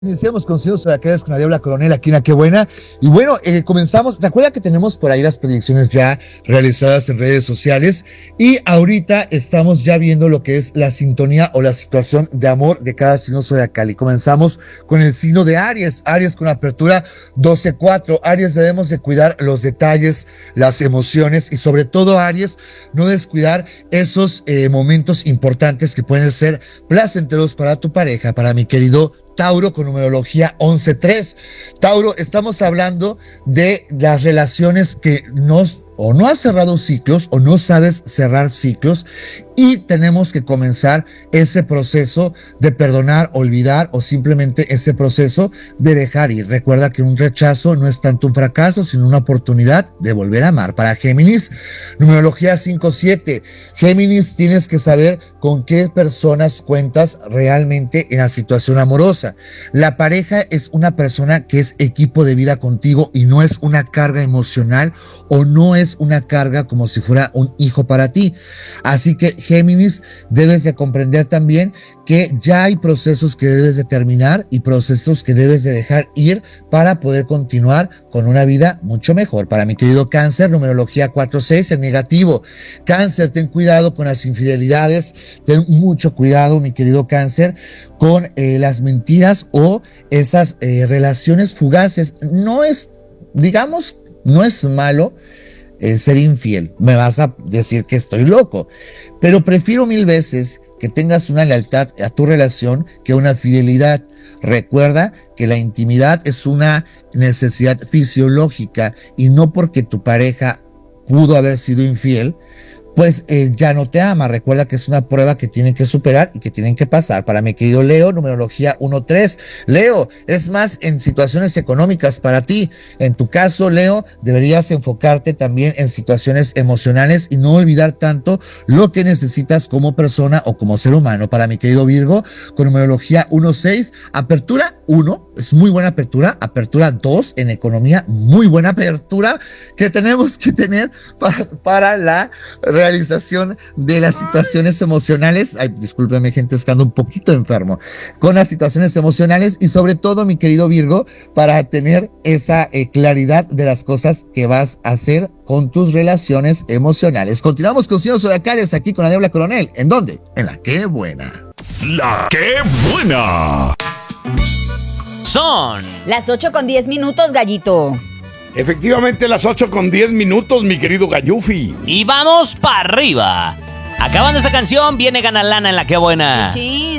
Iniciamos con Ciudad Zodiacales con la Diabla Coronel aquí en La Qué Buena. Y bueno, comenzamos. Recuerda que tenemos por ahí las predicciones ya realizadas en redes sociales. Y ahorita estamos ya viendo lo que es la sintonía o la situación de amor de cada signo zodiacal. Y comenzamos con el signo de Aries. Aries con apertura 12-4. Aries, debemos de cuidar los detalles, las emociones y sobre todo Aries, no descuidar esos momentos importantes que pueden ser placenteros para tu pareja, para mi querido Tauro con numerología 11-3. Tauro, estamos hablando de las relaciones que no has cerrado ciclos o no sabes cerrar ciclos y tenemos que comenzar ese proceso de perdonar, olvidar o simplemente ese proceso de dejar ir. Recuerda que un rechazo no es tanto un fracaso, sino una oportunidad de volver a amar. Para Géminis, numerología 5-7. Géminis, tienes que saber con qué personas cuentas realmente en la situación amorosa. La pareja es una persona que es equipo de vida contigo y no es una carga emocional o no es una carga como si fuera un hijo para ti. Así que Géminis, debes de comprender también que ya hay procesos que debes de terminar y procesos que debes de dejar ir para poder continuar con una vida mucho mejor. Para mi querido Cáncer, numerología 4-6, el negativo. Cáncer, ten cuidado con las infidelidades, ten mucho cuidado, mi querido Cáncer, con las mentiras o esas relaciones fugaces. No es malo ser infiel. Me vas a decir que estoy loco, pero prefiero 1000 veces que tengas una lealtad a tu relación que una fidelidad. Recuerda que la intimidad es una necesidad fisiológica y no porque tu pareja pudo haber sido infiel, pues ya no te ama. Recuerda que es una prueba que tienen que superar y que tienen que pasar. Para mi querido Leo, numerología 1-3. Leo, es más en situaciones económicas para ti. En tu caso, Leo, deberías enfocarte también en situaciones emocionales y no olvidar tanto lo que necesitas como persona o como ser humano. Para mi querido Virgo, con numerología 1-6, apertura 1, es muy buena apertura. Apertura 2 en economía, muy buena apertura que tenemos que tener para la realización de las situaciones emocionales. Ay, discúlpeme, gente, es que ando un poquito enfermo con las situaciones emocionales y sobre todo, mi querido Virgo, para tener esa claridad de las cosas que vas a hacer con tus relaciones emocionales. Continuamos con Signos Zodiacales aquí con la Diabla Coronel. ¿En dónde? En La Qué Buena. La Qué Buena. Son las 8:10, gallito. Efectivamente, las 8:10, mi querido Gallufi. Y vamos para arriba. Acabando esta canción, viene Gana Lana en La Qué Buena. Chin.